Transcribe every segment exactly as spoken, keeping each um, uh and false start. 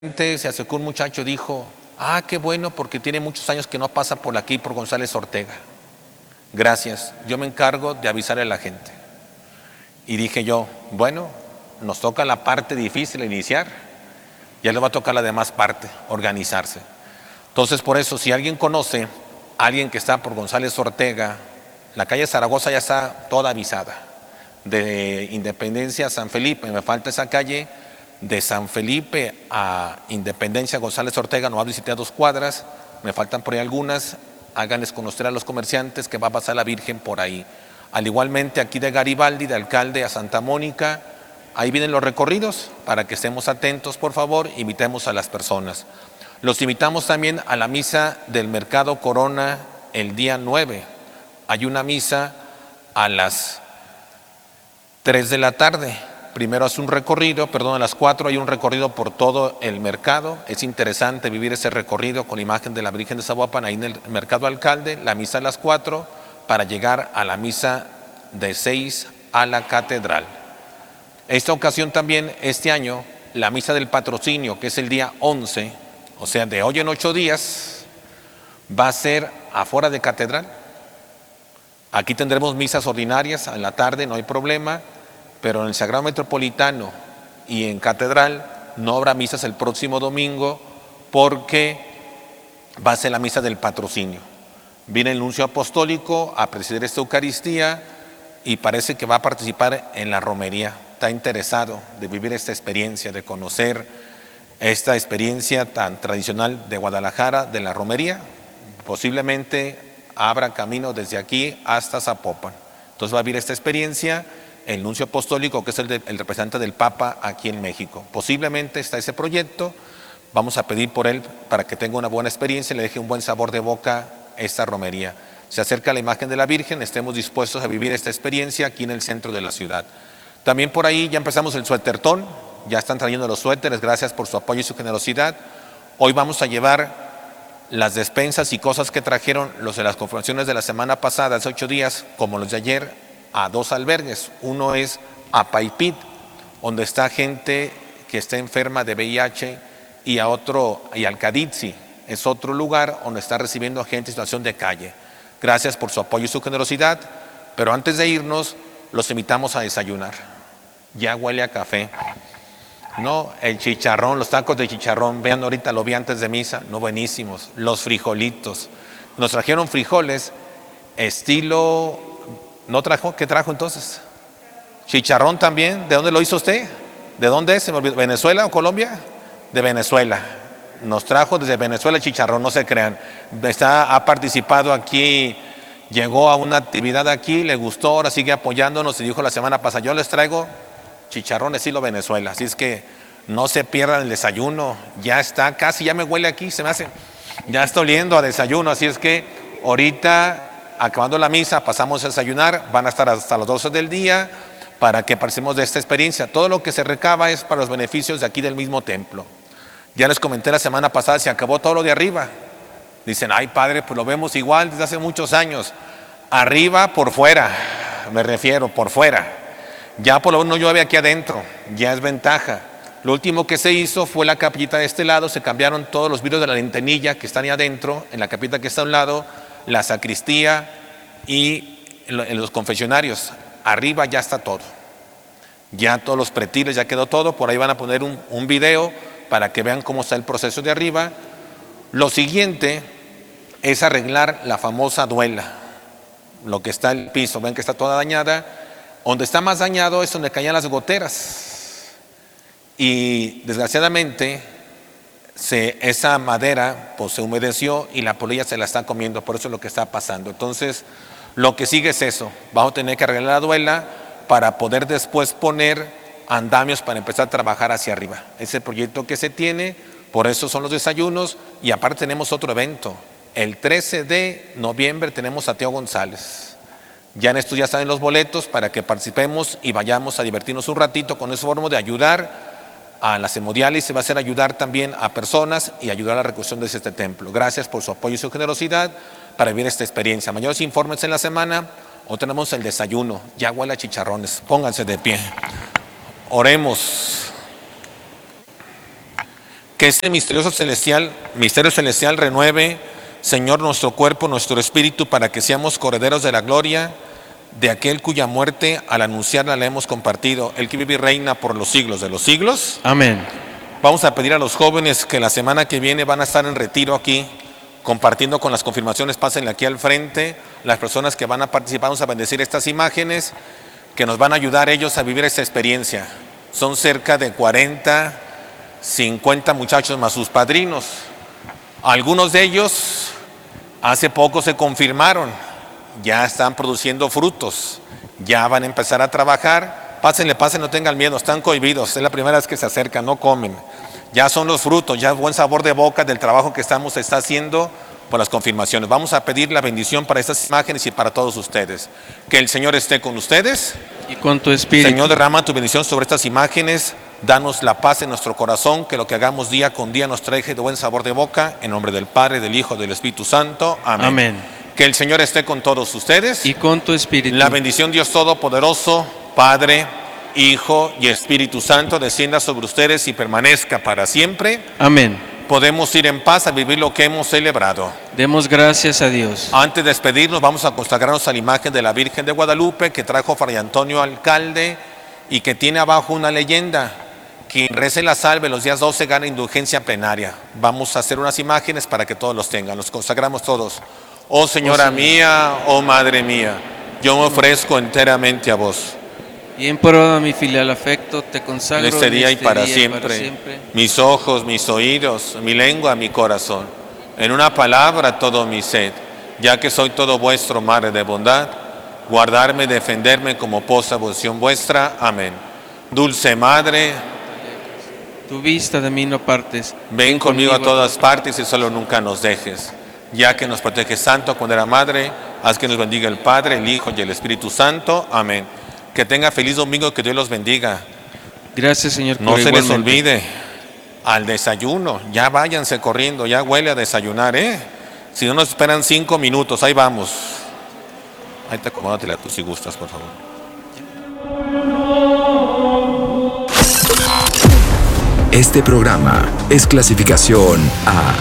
Se acercó un muchacho y dijo: ah, qué bueno, porque tiene muchos años que no pasa por aquí, por González Ortega. Gracias, yo me encargo de avisarle a la gente. Y dije yo, bueno, nos toca la parte difícil, iniciar, ya le va a tocar la demás parte, organizarse. Entonces, por eso, si alguien conoce a alguien que está por González Ortega, la calle Zaragoza ya está toda avisada, de Independencia a San Felipe, me falta esa calle. De San Felipe a Independencia González Ortega, no visité a dos cuadras, me faltan por ahí algunas, háganles conocer a los comerciantes que va a pasar la Virgen por ahí. Al igualmente aquí de Garibaldi, de Alcalde a Santa Mónica, ahí vienen los recorridos, para que estemos atentos, por favor, invitemos a las personas. Los invitamos también a la misa del Mercado Corona el día nueve, hay una misa a las tres de la tarde. Primero hace un recorrido, perdón, a las cuatro hay un recorrido por todo el mercado. Es interesante vivir ese recorrido con la imagen de la Virgen de Zapopan ahí en el Mercado Alcalde, la misa a las cuatro, para llegar a la misa de seis a la catedral. Esta ocasión también, este año, la misa del patrocinio, que es el día once, o sea, de hoy en ocho días, va a ser afuera de catedral. Aquí tendremos misas ordinarias en la tarde, no hay problema. Pero en el Sagrado Metropolitano y en Catedral no habrá misas el próximo domingo, porque va a ser la misa del patrocinio. Viene el nuncio apostólico a presidir esta Eucaristía y parece que va a participar en la romería. Está interesado de vivir esta experiencia, de conocer esta experiencia tan tradicional de Guadalajara, de la romería. Posiblemente abra camino desde aquí hasta Zapopan. Entonces va a vivir esta experiencia el nuncio apostólico, que es el, de, el representante del Papa aquí en México. Posiblemente está ese proyecto, vamos a pedir por él para que tenga una buena experiencia y le deje un buen sabor de boca esta romería. Se acerca la imagen de la Virgen, estemos dispuestos a vivir esta experiencia aquí en el centro de la ciudad. También por ahí ya empezamos el suétertón, ya están trayendo los suéteres, gracias por su apoyo y su generosidad. Hoy vamos a llevar las despensas y cosas que trajeron los de las confirmaciones de la semana pasada, hace ocho días, como los de ayer, a dos albergues. Uno es a Paipit, donde está gente que está enferma de V I H, y a otro, y al Caditzi, es otro lugar donde está recibiendo gente en situación de calle. Gracias por su apoyo y su generosidad, pero antes de irnos, los invitamos a desayunar. Ya huele a café. No, el chicharrón, los tacos de chicharrón, vean ahorita, lo vi antes de misa, no, buenísimos. Los frijolitos, nos trajeron frijoles estilo... ¿No trajo? ¿Qué trajo entonces? Chicharrón también. ¿De dónde lo hizo usted? ¿De dónde es? ¿Se me olvidó? ¿Venezuela o Colombia? De Venezuela. Nos trajo desde Venezuela chicharrón, no se crean. Está, ha participado aquí, llegó a una actividad aquí, le gustó, ahora sigue apoyándonos y dijo la semana pasada, yo les traigo chicharrón estilo Venezuela. Así es que no se pierdan el desayuno. Ya está, casi ya me huele aquí, se me hace, ya está oliendo a desayuno. Así es que ahorita, acabando la misa, pasamos a desayunar, van a estar hasta las doce del día para que participemos de esta experiencia. Todo lo que se recaba es para los beneficios de aquí del mismo templo. Ya les comenté la semana pasada, se acabó todo lo de arriba. Dicen, ay padre, pues lo vemos igual desde hace muchos años. Arriba por fuera, me refiero, por fuera. Ya por lo menos no llueve aquí adentro, ya es ventaja. Lo último que se hizo fue la capillita de este lado, se cambiaron todos los vidrios de la lentenilla que están ahí adentro, en la capillita que está a un lado, la sacristía y en los confesionarios. Arriba ya está todo, ya todos los pretiles, ya quedó todo. Por ahí van a poner un, un video para que vean cómo está el proceso de arriba. Lo siguiente es arreglar la famosa duela, lo que está en el piso, ven que está toda dañada. Donde está más dañado es donde caían las goteras y desgraciadamente Se, esa madera pues se humedeció y la polilla se la está comiendo, por eso es lo que está pasando. Entonces lo que sigue es eso, vamos a tener que arreglar la duela para poder después poner andamios para empezar a trabajar hacia arriba. Ese proyecto que se tiene, por eso son los desayunos. Y aparte tenemos otro evento, el trece de noviembre tenemos a Teo González. Ya en esto ya están los boletos para que participemos y vayamos a divertirnos un ratito con esa forma de ayudar a las hemodiálisis, va a ser ayudar también a personas y ayudar a la reconstrucción de este templo. Gracias por su apoyo y su generosidad para vivir esta experiencia. Mayores informes en la semana. Hoy tenemos el desayuno, ya huele a chicharrones. Pónganse de pie. Oremos. Que este misterioso celestial, misterio celestial renueve, Señor, nuestro cuerpo, nuestro espíritu, para que seamos correderos de la gloria de aquel cuya muerte al anunciarla la hemos compartido, el que vive y reina por los siglos de los siglos. Amén. Vamos a pedir a los jóvenes que la semana que viene van a estar en retiro aquí, compartiendo con las confirmaciones, pásenle aquí al frente. Las personas que van a participar, vamos a bendecir estas imágenes que nos van a ayudar ellos a vivir esta experiencia. Son cerca de cuarenta, cincuenta muchachos más sus padrinos. Algunos de ellos hace poco se confirmaron, ya están produciendo frutos, ya van a empezar a trabajar. Pásenle, pásenle, no tengan miedo, están cohibidos, es la primera vez que se acercan, no comen. Ya son los frutos, ya buen sabor de boca del trabajo que estamos está haciendo por las confirmaciones. Vamos a pedir la bendición para estas imágenes y para todos ustedes. Que el Señor esté con ustedes. Y con tu espíritu. Señor, derrama tu bendición sobre estas imágenes. Danos la paz en nuestro corazón, que lo que hagamos día con día nos traiga de buen sabor de boca. En nombre del Padre, del Hijo, del Espíritu Santo. Amén. Amén. Que el Señor esté con todos ustedes. Y con tu espíritu. La bendición Dios Todopoderoso, Padre, Hijo y Espíritu Santo, descienda sobre ustedes y permanezca para siempre. Amén. Podemos ir en paz a vivir lo que hemos celebrado. Demos gracias a Dios. Antes de despedirnos, vamos a consagrarnos a la imagen de la Virgen de Guadalupe que trajo Fray Antonio Alcalde y que tiene abajo una leyenda: quien rece la salve los días doce gana indulgencia plenaria. Vamos a hacer unas imágenes para que todos los tengan. Los consagramos todos. Oh Señora oh, mía, oh Madre mía, yo me ofrezco enteramente a vos. Y en prueba de mi filial afecto te consagro en este día, en este y, para día siempre, y para siempre, mis ojos, mis oídos, mi lengua, mi corazón, en una palabra todo mi ser, ya que soy todo vuestro, Madre de bondad, guardarme y defenderme como posa devoción vuestra. Amén. Dulce Madre, tu vista de mí no partes. Ven conmigo a todas partes y solo nunca nos dejes. Ya que nos protege Santo cuando era Madre, haz que nos bendiga el Padre, el Hijo y el Espíritu Santo. Amén. Que tenga feliz domingo, que Dios los bendiga. Gracias, Señor. No se les igualmente. olvide al desayuno. Ya váyanse corriendo, ya huele a desayunar, ¿eh? Si no nos esperan cinco minutos, ahí vamos. Ahí te acomódatela tú si gustas, por favor. Este programa es clasificación A.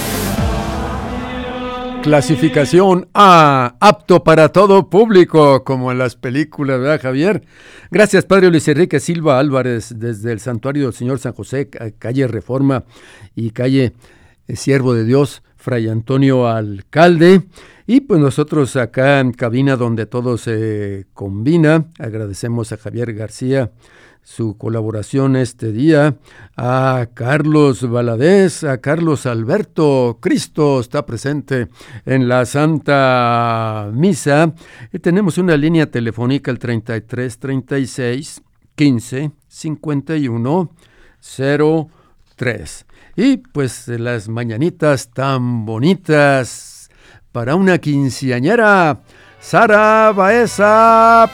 Clasificación A, apto para todo público, como en las películas, ¿verdad, Javier? Gracias, Padre Luis Enrique Silva Álvarez, desde el Santuario del Señor San José, calle Reforma y calle Siervo de Dios, Fray Antonio Alcalde. Y pues nosotros acá en cabina donde todo se combina, agradecemos a Javier García su colaboración este día, a Carlos Valadez, a Carlos Alberto. Cristo está presente en la Santa Misa. Y tenemos una línea telefónica, el treinta y tres, treinta y seis, quince, cincuenta y uno, cero tres. Y pues las mañanitas tan bonitas para una quinceañera, Sara Baeza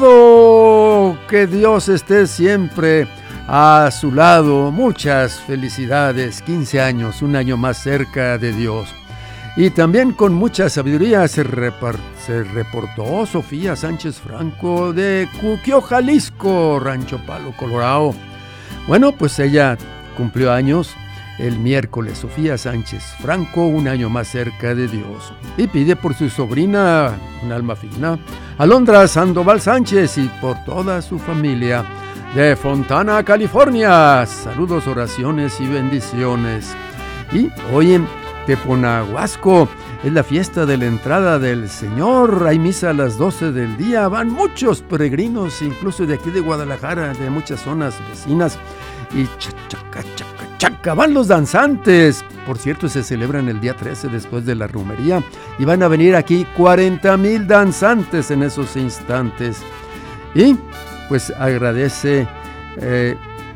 Prado, que Dios esté siempre a su lado. Muchas felicidades, quince años, un año más cerca de Dios. Y también con mucha sabiduría se, repart- se reportó Sofía Sánchez Franco de Cuquio, Jalisco, Rancho Palo, Colorado. Bueno, pues ella cumplió años el miércoles. Sofía Sánchez Franco, un año más cerca de Dios. Y pide por su sobrina, un alma fina, Alondra Sandoval Sánchez, y por toda su familia de Fontana, California. Saludos, oraciones y bendiciones. Y hoy en Teponahuasco es la fiesta de la entrada del Señor. Hay misa a las doce del día. Van muchos peregrinos, incluso de aquí de Guadalajara, de muchas zonas vecinas. Y chachaca, chaca, chaca, van los danzantes. Por cierto, se celebran el día trece después de la romería. Y van a venir aquí cuarenta mil danzantes en esos instantes. Y pues agradece eh,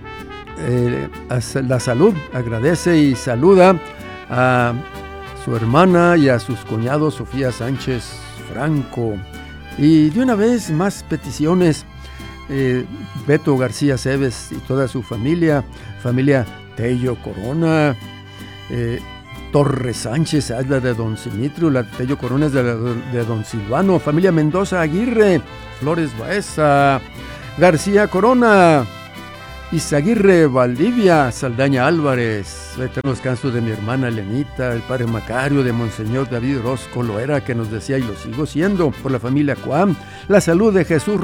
eh, la salud, agradece y saluda a su hermana y a sus cuñados Sofía Sánchez Franco. Y de una vez más peticiones. Eh, Beto García Cebes y toda su familia, familia Tello Corona, eh, Torres Sánchez, es la de Don Simitrio, la Tello Corona es de, la, de Don Silvano, familia Mendoza Aguirre, Flores Baeza, García Corona, Izaguirre, Valdivia, Saldaña Álvarez, eterno descanso de mi hermana Lenita, el padre Macario, de Monseñor David Rosco Loera, que nos decía, y lo sigo siendo, por la familia Cuam, la salud de Jesús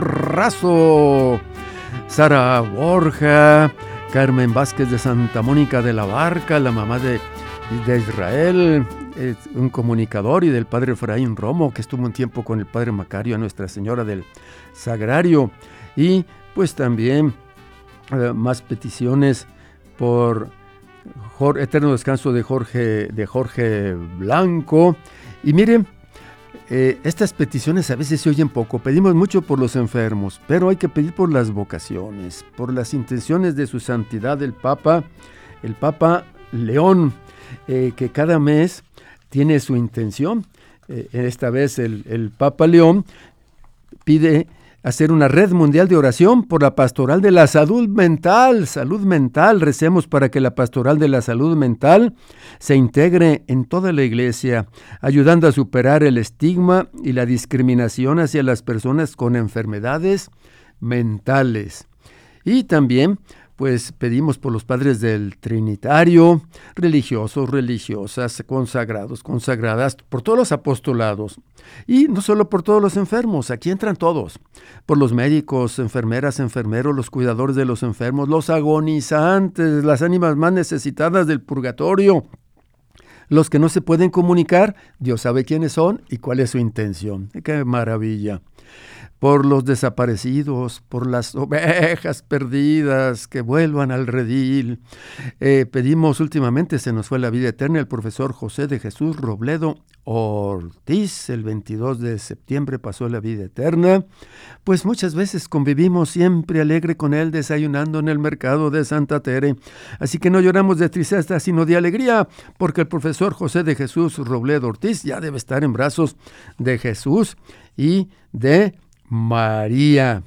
Razo, Sara Borja, Carmen Vázquez de Santa Mónica de la Barca, la mamá de, de Israel, eh, un comunicador, y del padre Efraín Romo, que estuvo un tiempo con el padre Macario, a Nuestra Señora del Sagrario, y pues también Uh, más peticiones por Jorge, eterno descanso de Jorge, de Jorge Blanco. Y miren, eh, estas peticiones a veces se oyen poco. Pedimos mucho por los enfermos, pero hay que pedir por las vocaciones, por las intenciones de su santidad el Papa, el Papa León, eh, que cada mes tiene su intención. Eh, esta vez el, el Papa León pide hacer una red mundial de oración por la pastoral de la salud mental, salud mental. Recemos para que la pastoral de la salud mental se integre en toda la iglesia, ayudando a superar el estigma y la discriminación hacia las personas con enfermedades mentales. Y también pues pedimos por los padres del Trinitario, religiosos, religiosas, consagrados, consagradas, por todos los apostolados. Y no solo por todos los enfermos, aquí entran todos. Por los médicos, enfermeras, enfermeros, los cuidadores de los enfermos, los agonizantes, las ánimas más necesitadas del purgatorio. Los que no se pueden comunicar, Dios sabe quiénes son y cuál es su intención. ¡Qué maravilla! Por los desaparecidos, por las ovejas perdidas que vuelvan al redil. Eh, pedimos últimamente, se nos fue la vida eterna, el profesor José de Jesús Robledo Ortiz, el veintidós de septiembre pasó la vida eterna. Pues muchas veces convivimos siempre alegre con él, desayunando en el mercado de Santa Tere. Así que no lloramos de tristeza, sino de alegría, porque el profesor José de Jesús Robledo Ortiz ya debe estar en brazos de Jesús y de María.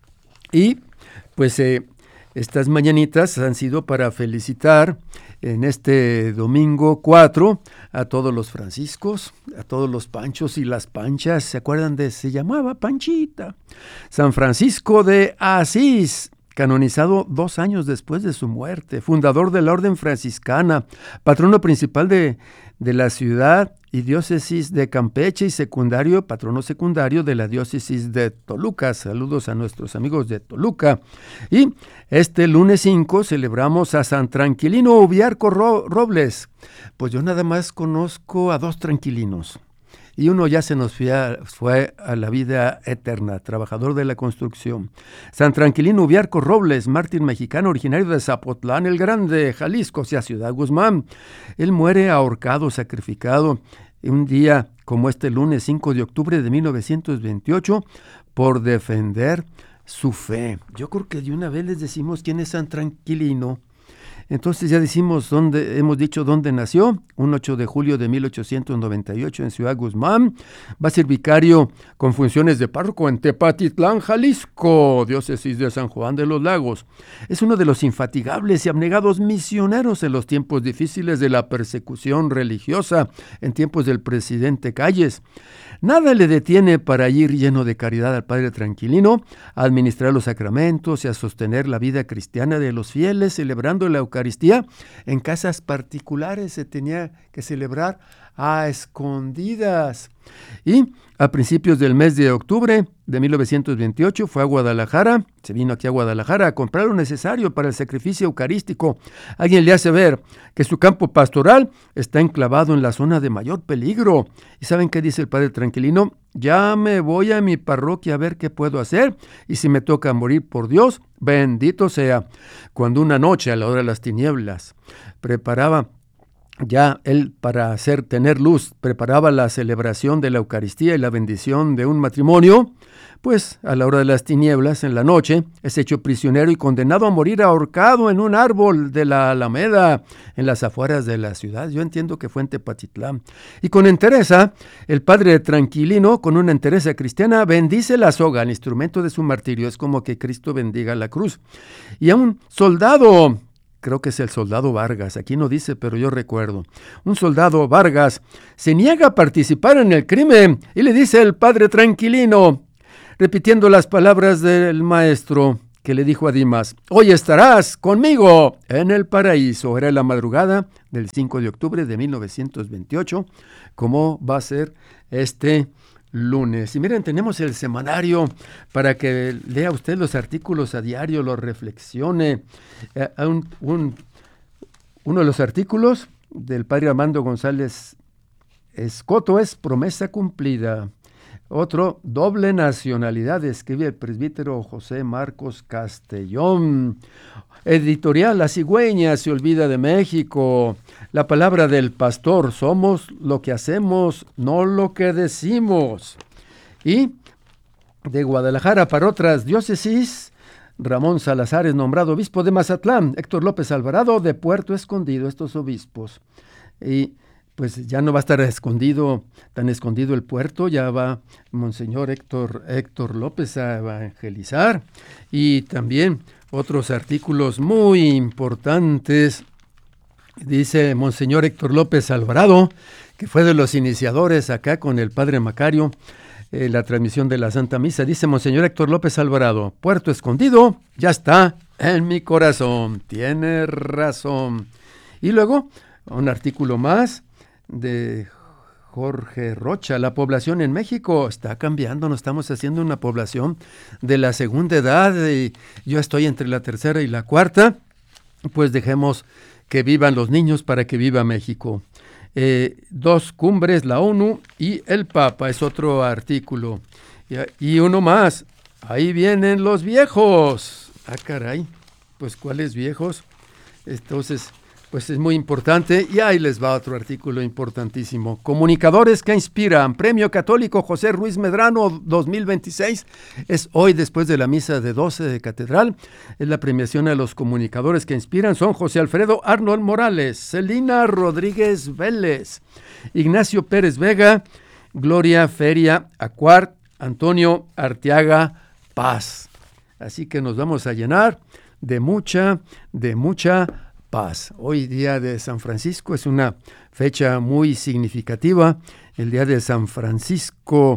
Y pues eh, estas mañanitas han sido para felicitar en este domingo cuatro a todos los franciscos, a todos los panchos y las panchas. ¿Se acuerdan de? Se llamaba Panchita. San Francisco de Asís, canonizado dos años después de su muerte, fundador de la orden franciscana, patrono principal de, de la ciudad y diócesis de Campeche y secundario, patrono secundario de la diócesis de Toluca. Saludos a nuestros amigos de Toluca. Y este lunes cinco celebramos a San Tranquilino Ubiarco Ro- Robles. Pues yo nada más conozco a dos tranquilinos. Y uno ya se nos fue a, fue a la vida eterna, trabajador de la construcción. San Tranquilino Ubiarco Robles, mártir mexicano originario de Zapotlán el Grande, Jalisco, hacia Ciudad Guzmán. Él muere ahorcado, sacrificado, un día como este lunes cinco de octubre de mil novecientos veintiocho, por defender su fe. Yo creo que de una vez les decimos quién es San Tranquilino. Entonces ya decimos dónde, hemos dicho dónde nació, un ocho de julio de mil ochocientos noventa y ocho en Ciudad Guzmán. Va a ser vicario con funciones de párroco en Tepatitlán, Jalisco, diócesis de San Juan de los Lagos. Es uno de los infatigables y abnegados misioneros en los tiempos difíciles de la persecución religiosa, en tiempos del presidente Calles. Nada le detiene para ir lleno de caridad al Padre Tranquilino, a administrar los sacramentos y a sostener la vida cristiana de los fieles, celebrando la Eucaristía en casas particulares. Se tenía que celebrar a escondidas. Y a principios del mes de octubre de mil novecientos veintiocho fue a Guadalajara, se vino aquí a Guadalajara a comprar lo necesario para el sacrificio eucarístico. Alguien le hace ver que su campo pastoral está enclavado en la zona de mayor peligro. ¿Y saben qué dice el Padre Tranquilino? Ya me voy a mi parroquia a ver qué puedo hacer, y si me toca morir por Dios, bendito sea. Cuando una noche a la hora de las tinieblas preparaba ya él, para hacer tener luz, preparaba la celebración de la Eucaristía y la bendición de un matrimonio, pues a la hora de las tinieblas, en la noche, es hecho prisionero y condenado a morir ahorcado en un árbol de la Alameda, en las afueras de la ciudad. Yo entiendo que fue en Tepatitlán. Y con entereza, el Padre Tranquilino, con una entereza cristiana, bendice la soga, el instrumento de su martirio. Es como que Cristo bendiga la cruz. Y a un soldado, creo que es el soldado Vargas, aquí no dice, pero yo recuerdo. Un soldado Vargas se niega a participar en el crimen y le dice el Padre Tranquilino, repitiendo las palabras del maestro: que le dijo a Dimas: hoy estarás conmigo en el paraíso. Era la madrugada del cinco de octubre de mil novecientos veintiocho, como va a ser este lunes. Y miren, tenemos el semanario para que lea usted los artículos a diario, los reflexione. Eh, un, un, uno de los artículos del padre Armando González Escoto es Promesa cumplida. Otro, doble nacionalidad, escribe el presbítero José Marcos Castellón. Editorial, La cigüeña se olvida de México. La palabra del pastor, somos lo que hacemos, no lo que decimos. Y de Guadalajara para otras diócesis, Ramón Salazar es nombrado obispo de Mazatlán, Héctor López Alvarado de Puerto Escondido, estos obispos. Y pues ya no va a estar escondido, tan escondido el puerto, ya va Monseñor Héctor, Héctor López a evangelizar. Y también otros artículos muy importantes. Dice Monseñor Héctor López Alvarado, que fue de los iniciadores acá con el padre Macario, eh, la transmisión de la Santa Misa. Dice Monseñor Héctor López Alvarado: Puerto Escondido ya está en mi corazón. Tiene razón. Y luego un artículo más de Jorge Rocha. La población en México está cambiando, nos estamos haciendo una población de la segunda edad y yo estoy entre la tercera y la cuarta. Pues dejemos que vivan los niños para que viva México. Eh, dos cumbres, la ONU y el Papa, es otro artículo. Y, y uno más, ahí vienen los viejos. Ah, caray, pues ¿cuáles viejos? Entonces, pues es muy importante. Y ahí les va otro artículo importantísimo. Comunicadores que inspiran. Premio Católico José Ruiz Medrano dos mil veintiséis. Es hoy después de la misa de doce de Catedral. Es la premiación a los comunicadores que inspiran. Son José Alfredo Arnold Morales, Celina Rodríguez Vélez, Ignacio Pérez Vega, Gloria Feria Acuart, Antonio Arteaga Paz. Así que nos vamos a llenar de mucha, de mucha paz. Hoy día de San Francisco es una fecha muy significativa, el día de San Francisco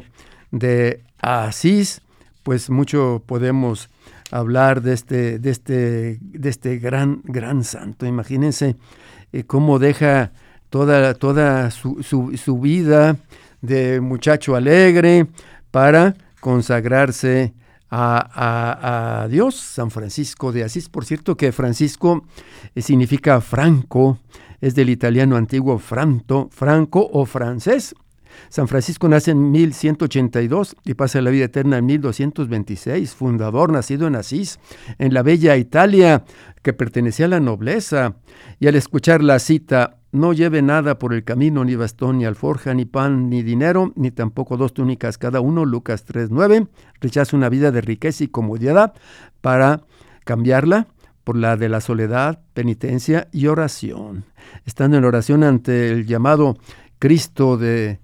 de Asís. Pues mucho podemos hablar de este, de este, de este gran, gran santo. Imagínense eh, cómo deja toda, toda su, su, su vida de muchacho alegre para consagrarse A, a, a Dios. San Francisco de Asís. Por cierto que Francisco eh, significa franco, es del italiano antiguo franto, franco o francés. San Francisco nace en mil ciento ochenta y dos y pasa la vida eterna en mil doscientos veintiséis, fundador nacido en Asís, en la bella Italia, que pertenecía a la nobleza. Y al escuchar la cita, no lleve nada por el camino, ni bastón, ni alforja, ni pan, ni dinero, ni tampoco dos túnicas cada uno, Lucas tres nueve, rechaza una vida de riqueza y comodidad para cambiarla por la de la soledad, penitencia y oración. Estando en oración ante el llamado Cristo de,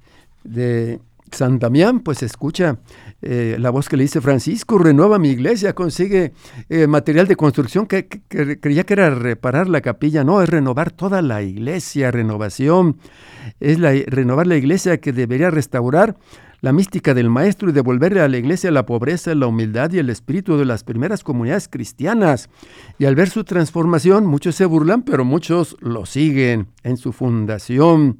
de San Damián, pues escucha eh, la voz que le dice: Francisco, renueva mi iglesia, consigue eh, material de construcción, que, que, que creía que era reparar la capilla. No, es renovar toda la iglesia. Renovación es la, renovar la iglesia, que debería restaurar la mística del maestro y devolverle a la iglesia la pobreza, la humildad y el espíritu de las primeras comunidades cristianas. Y al ver su transformación, muchos se burlan, pero muchos lo siguen en su fundación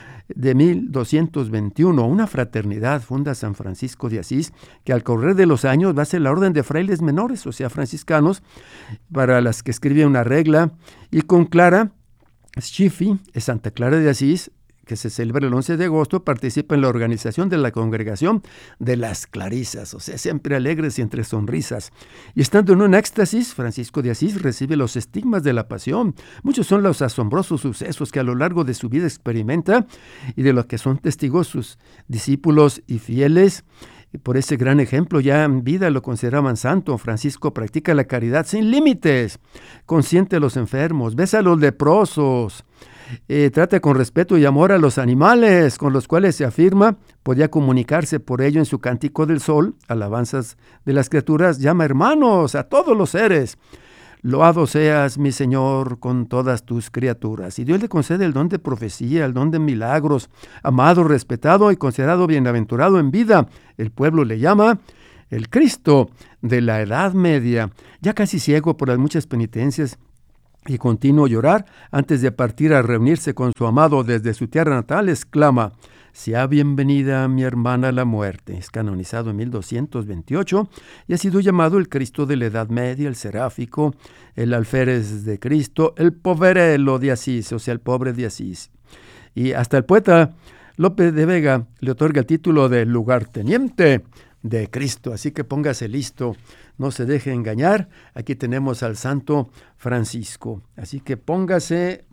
de mil doscientos veintiuno, una fraternidad funda San Francisco de Asís, que al correr de los años va a ser la orden de frailes menores, o sea, franciscanos, para las que escribe una regla, y con Clara Schiffi, Santa Clara de Asís, que se celebra el once de agosto, participa en la organización de la Congregación de las Clarisas, o sea, siempre alegres y entre sonrisas. Y estando en un éxtasis, Francisco de Asís recibe los estigmas de la pasión. Muchos son los asombrosos sucesos que a lo largo de su vida experimenta y de los que son testigos sus discípulos y fieles. Y por ese gran ejemplo, ya en vida lo consideraban santo. Francisco practica la caridad sin límites, consiente a los enfermos, besa a los leprosos, Eh, trata con respeto y amor a los animales, con los cuales se afirma podía comunicarse. Por ello, en su Cántico del Sol, alabanzas de las criaturas, llama hermanos a todos los seres. Loado seas, mi Señor, con todas tus criaturas. Y Dios le concede el don de profecía, el don de milagros, amado, respetado y considerado bienaventurado en vida. El pueblo le llama el Cristo de la Edad Media, ya casi ciego por las muchas penitencias y continuo llorar, antes de partir a reunirse con su amado desde su tierra natal, exclama: sea bienvenida mi hermana la muerte. Es canonizado en mil doscientos veintiocho y ha sido llamado el Cristo de la Edad Media, el Seráfico, el Alférez de Cristo, el Poverello de Asís, o sea, el pobre de Asís. Y hasta el poeta Lope de Vega le otorga el título de lugarteniente de Cristo. Así que póngase listo, no se deje engañar. Aquí tenemos al Santo Francisco. Así que póngase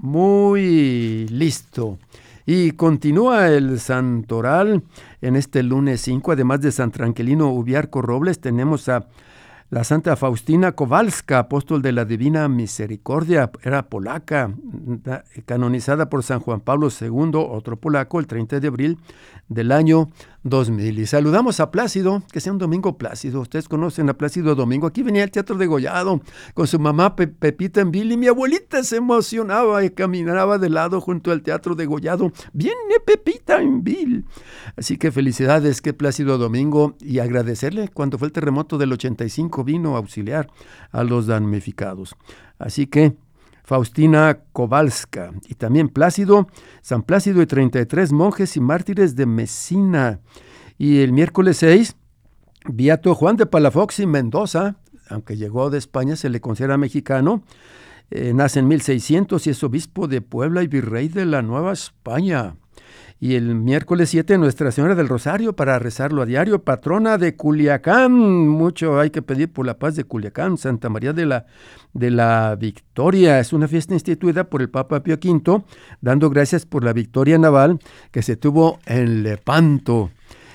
muy listo. Y continúa el santoral en este lunes cinco. Además de San Tranquilino Ubiarco Robles, tenemos a la Santa Faustina Kowalska, apóstol de la Divina Misericordia. Era polaca, canonizada por San Juan Pablo segundo, otro polaco, el treinta de abril del año dos mil. Y saludamos a Plácido, que sea un domingo plácido. Ustedes conocen a Plácido Domingo. Aquí venía al Teatro de Degollado con su mamá Pe- Pepita en Vil, y mi abuelita se emocionaba y caminaba de lado junto al Teatro de Degollado. Viene Pepita en Vil. Así que felicidades, que Plácido Domingo, y agradecerle cuando fue el terremoto del ochenta y cinco, vino a auxiliar a los damnificados. Así que Faustina Kowalska y también Plácido, San Plácido y treinta y tres monjes y mártires de Mesina. Y el miércoles seis, Beato Juan de Palafox y Mendoza, aunque llegó de España, se le considera mexicano. Eh, nace en mil seiscientos y es obispo de Puebla y virrey de la Nueva España. Y el miércoles siete, Nuestra Señora del Rosario, para rezarlo a diario, patrona de Culiacán. Mucho hay que pedir por la paz de Culiacán. Santa María de la, de la Victoria. Es una fiesta instituida por el Papa Pío quinto, dando gracias por la victoria naval que se tuvo en Lepanto.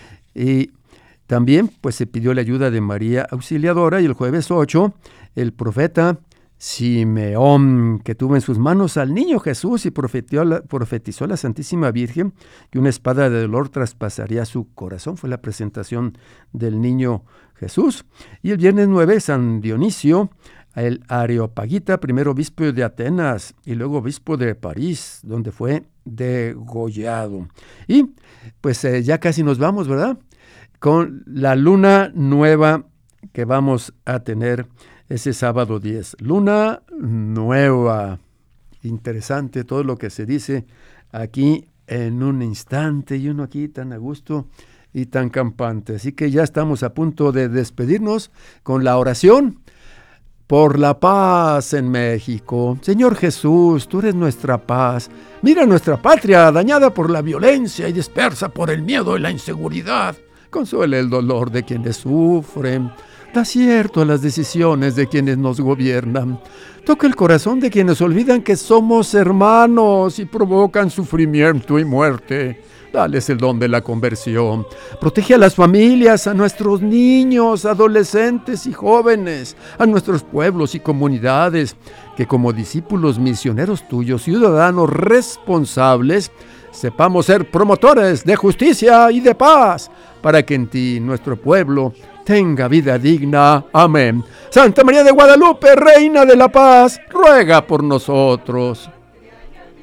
Y también pues se pidió la ayuda de María Auxiliadora. Y el jueves ocho, el profeta Simeón, que tuvo en sus manos al niño Jesús y profetizó, profetizó a la Santísima Virgen que una espada de dolor traspasaría su corazón. Fue la presentación del niño Jesús. Y el viernes nueve, San Dionisio, el Areopagita, primero obispo de Atenas y luego obispo de París, donde fue degollado. Y pues eh, ya casi nos vamos, ¿verdad? Con la luna nueva que vamos a tener ese sábado diez. Luna nueva. Interesante todo lo que se dice aquí en un instante, y uno aquí tan a gusto y tan campante. Así que ya estamos a punto de despedirnos con la oración por la paz en México. Señor Jesús, tú eres nuestra paz. Mira nuestra patria dañada por la violencia y dispersa por el miedo y la inseguridad. Consuela el dolor de quienes sufren. Da cierto a las decisiones de quienes nos gobiernan. Toca el corazón de quienes olvidan que somos hermanos y provocan sufrimiento y muerte. Dales el don de la conversión. Protege a las familias, a nuestros niños, adolescentes y jóvenes, a nuestros pueblos y comunidades, que como discípulos misioneros tuyos, ciudadanos responsables, sepamos ser promotores de justicia y de paz, para que en ti, nuestro pueblo, tenga vida digna. Amén. Santa María de Guadalupe, Reina de la Paz, ruega por nosotros.